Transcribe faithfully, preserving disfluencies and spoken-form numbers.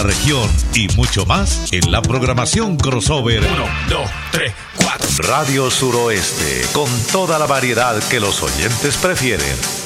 la región y mucho más en la programación crossover. Uno, dos, tres, cuatro. Radio Suroeste, con toda la variedad que los oyentes prefieren.